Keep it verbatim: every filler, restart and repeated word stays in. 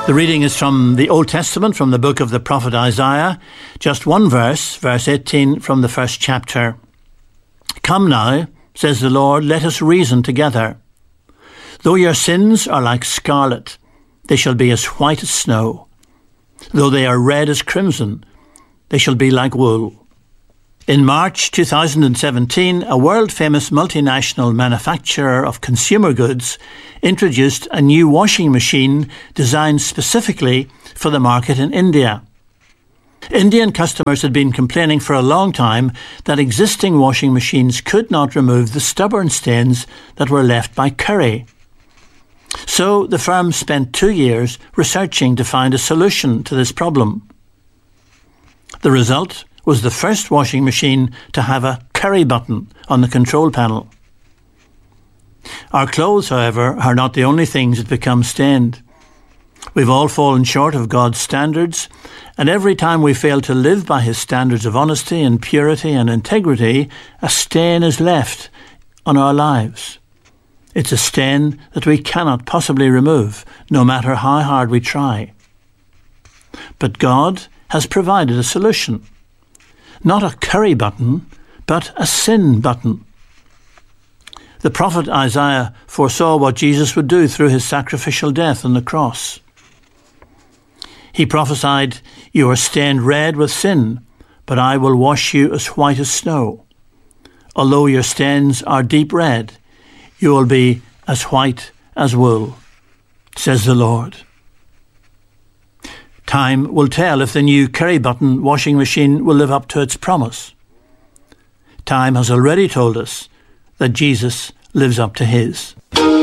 The reading is from the Old Testament, from the book of the prophet Isaiah. Just one verse, verse eighteen from the first chapter. Come now, says the Lord, let us reason together. Though your sins are like scarlet, they shall be as white as snow. Though they are red as crimson, they shall be like wool. In March two thousand seventeen, a world-famous multinational manufacturer of consumer goods introduced a new washing machine designed specifically for the market in India. Indian customers had been complaining for a long time that existing washing machines could not remove the stubborn stains that were left by curry. So the firm spent two years researching to find a solution to this problem. The result was the first washing machine to have a curry button on the control panel. Our clothes, however, are not the only things that become stained. We've all fallen short of God's standards, and every time we fail to live by his standards of honesty and purity and integrity, a stain is left on our lives. It's a stain that we cannot possibly remove, no matter how hard we try. But God has provided a solution. Not a curry button, but a sin button. The prophet Isaiah foresaw what Jesus would do through his sacrificial death on the cross. He prophesied, "You are stained red with sin, but I will wash you as white as snow. Although your stains are deep red, you will be as white as wool, says the Lord." Time will tell if the new curry button washing machine will live up to its promise. Time has already told us that Jesus lives up to his.